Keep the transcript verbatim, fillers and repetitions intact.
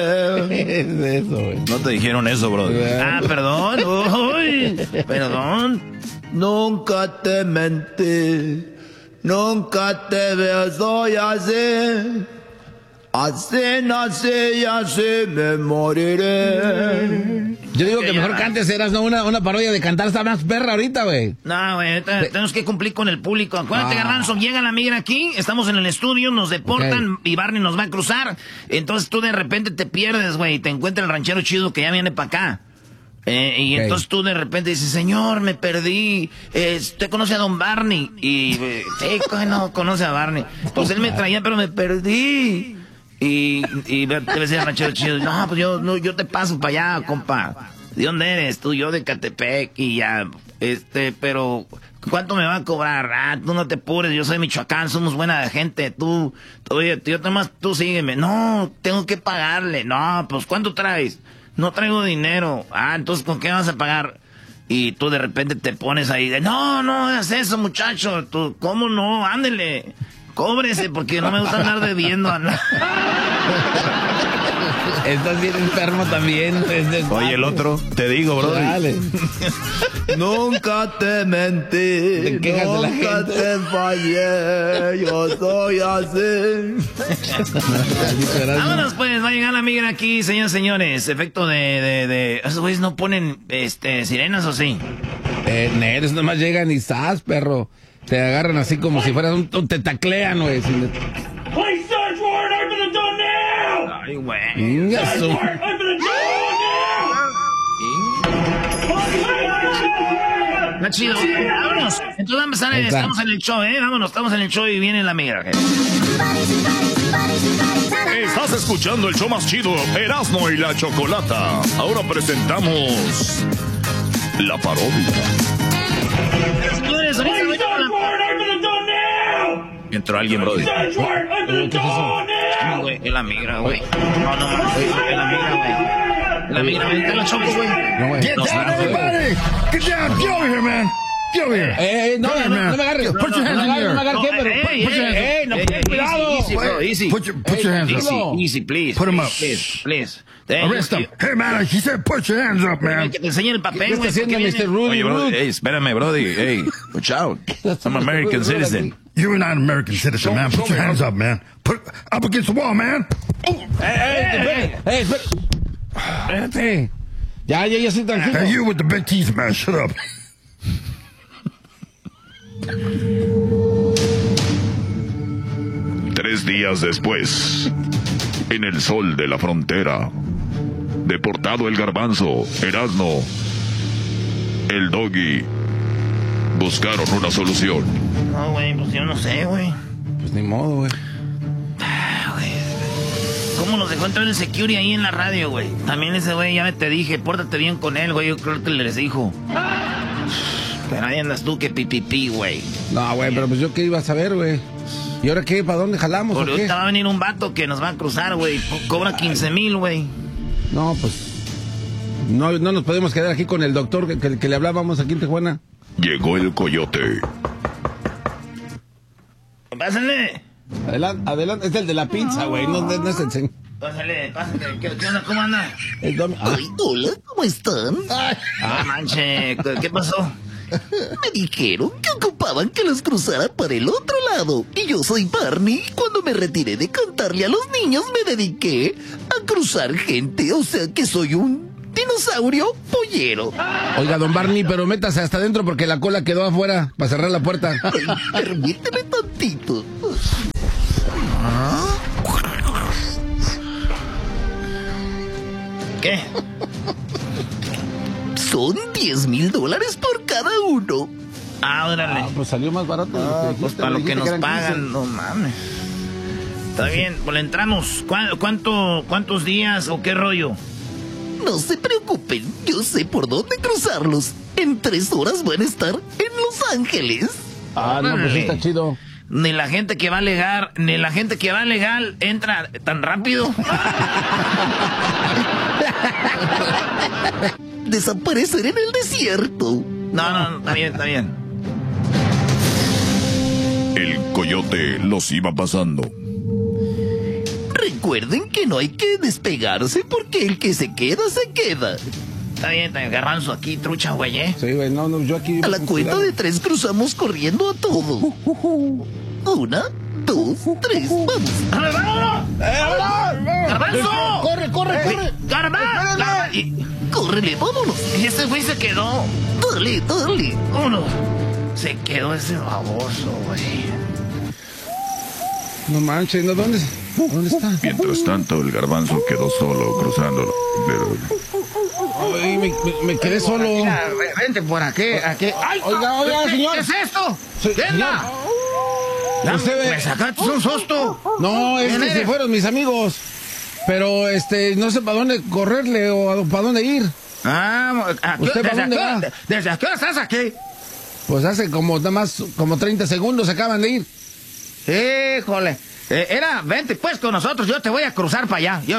es eso, güey. No te dijeron eso, bro. Ah, perdón. Uy, perdón. Nunca te mentí, nunca te besoy así. Así nací y así me moriré. Yo digo que mejor cantes, eras no una, una parodia de cantar, está más perra ahorita, güey. No, güey, tenemos que cumplir con el público. Acuérdate, ah. Garbanzo, llega la migra aquí, estamos en el estudio, nos deportan, okay, y Barney nos va a cruzar. Entonces tú de repente te pierdes, güey, y te encuentra el ranchero chido que ya viene para acá. Eh, y okay, entonces tú de repente dices, señor, me perdí, eh, ¿usted conoce a don Barney? Y, eh, no conoce a Barney. Pues él me traía, pero me perdí. Y, y te decía el ranchero chido, no, pues yo, no, yo te paso para allá, compa. ¿De dónde eres? Tú, yo de Catepec y ya, este, pero ¿cuánto me va a cobrar? Ah, tú no te apures, yo soy Michoacán, somos buena gente, tú, tú yo nomás, tú sígueme. No, tengo que pagarle. No, pues ¿cuánto traes? No traigo dinero. Ah, entonces ¿con qué vas a pagar? Y tú de repente te pones ahí de, no, no hagas eso, muchacho. Tú, ¿cómo no? Ándele. Cóbrese, porque no me gusta andar debiendo. Estás bien enfermo también. Oye, el otro, te digo, bro. Dale. Nunca te mentí, te nunca te fallé, yo soy así. Vámonos pues, va a llegar la migra aquí, señores, señores. Efecto de, de, de... ¿Esos güeyes no ponen este sirenas o sí? Eh, Neres, nomás llegan y ¡zas, perro! Te agarran así como si fueras un... Te taclean, güey. Please search warrant, open the door now! Ay, güey. Search warrant, open the door now! Está chido. Vámonos. Entonces vamos a empezar, estamos en el show, ¿eh? Vámonos, estamos en el show y viene la migra. Estás escuchando el show más chido, Erasmo y la Chocolata. Ahora presentamos la parodia. Señores, ahorita voy a la... Entró alguien, brody. ¿Qué es eso? No, güey, es la migra, güey. No, no, no, es la migra, güey. La migra, güey, te la choco, güey. No, güey. Get down, everybody! Get down! Get over here, man! Get over here! Eh, no, no, no me agarres. Put your hands in here. No me agarres, pero... Put your hands Ey, no, cuidado. Easy, bro, easy. Put your, put your hands up. Easy, easy, please. Put them up. Please, please. Arrest him. Hey, man, he said put your hands up, man. Que te enseñe el papel, ¿Qué está haciendo mister Rudy? Oye, bro, hey, espérame, brody. Hey, watch out. I'm an American citizen. You're not an American citizen, man. Put your hands up, man. Put up against the wall, man. Hey, hey, hey, espérate. Ya, ya, ya estoy tranquilo. Hey, you with the big teeth, man. Shut up. Tres días después, en el sol de la frontera, deportado el Garbanzo, Erasmo, el Doggy, buscaron una solución. No, güey, pues yo no sé, güey. Pues ni modo, güey. Ah, güey. ¿Cómo nos dejó entrar el security ahí en la radio, güey? También ese güey, ya te dije, pórtate bien con él, güey. Yo creo que les dijo. Pero ahí andas tú que pipipi, güey. No, güey, pero pues yo qué iba a saber, güey. ¿Y ahora qué? ¿Para dónde jalamos? Porque ahorita va a venir un vato que nos va a cruzar, güey. Cobra quince mil, güey. No, pues... No, no nos podemos quedar aquí con el doctor que, que, que le hablábamos aquí en Tijuana. Llegó el coyote. Pásale. Adelante, adelante. Es el de la pinza, güey. No, no es el señor. Pásale, pásale. ¿Qué, qué onda? ¿Cómo anda? El domi... ah. Ay, hola, ¿cómo están? Ay, ah, manche. ¿Qué pasó? Me dijeron que ocupaban que los cruzara para el otro lado. Y yo soy Barney. Cuando me retiré de cantarle a los niños, me dediqué a cruzar gente. O sea que soy un dinosaurio pollero. Oiga, don Barney, pero métase hasta adentro porque la cola quedó afuera para cerrar la puerta. Ay, permíteme tantito. ¿Qué? Son diez mil dólares por cada uno. Ah, órale. Ah, pues salió más barato. Ah, pues para lo que nos pagan, quince. No mames. Está bien, pues le entramos. ¿Cuánto, ¿Cuántos días o qué rollo? No se preocupen, yo sé por dónde cruzarlos. En tres horas van a estar en Los Ángeles. Ah, no, pues está chido. Ni la gente que va legal, ni la gente que va legal entra tan rápido. Desaparecer en el desierto. No, no, está bien, está bien. El coyote los iba pasando. recuerden que no hay que despegarse porque el que se queda, se queda. Está bien, está bien, Garbanzo, aquí, trucha, güey, ¿eh? Sí, güey, no, no, yo aquí... A la cuenta de tres cruzamos corriendo a todo. Una, dos, tres, vamos. ¡Garbanzo! ¡Corre, corre, corre! ¡Garbanzo! Córrele, vámonos. Y ese güey se quedó. Dale, dale. Uno. Se quedó ese baboso, güey. No manches, ¿no? ¿Dónde, ¿dónde está? Mientras tanto, el garbanzo quedó solo cruzando la... Ay, me, me, me quedé solo. Mira, vente por aquí, aquí. ¡Ay! Oiga, oiga, ¿Qué, señor. ¿Qué es esto? Sí, ¡Venga! Ya Usted ve- me sacaste un susto. No, es ¿Quién que se eres? fueron mis amigos. Pero, este, no sé para dónde correrle o a- para dónde ir. Ah, ¿a qué- ¿Usted para ¿desde, dónde a va? qué, ¿Desde a qué hora estás aquí? Pues hace como nada más, como treinta segundos acaban de ir. Híjole. Eh, era, vente pues con nosotros, yo te voy a cruzar para allá. Yo,